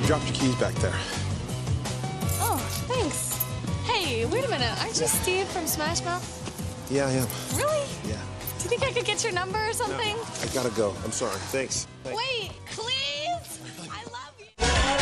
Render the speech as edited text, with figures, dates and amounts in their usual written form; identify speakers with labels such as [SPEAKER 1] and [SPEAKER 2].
[SPEAKER 1] You dropped your keys back there.
[SPEAKER 2] Oh, thanks. Hey, wait a minute. Aren't you Steve from Smash Mouth?
[SPEAKER 1] Yeah, I am.
[SPEAKER 2] Really?
[SPEAKER 1] Yeah.
[SPEAKER 2] Do you think I could get your number or something?
[SPEAKER 1] No, I gotta go. I'm sorry. Thanks.
[SPEAKER 2] Wait!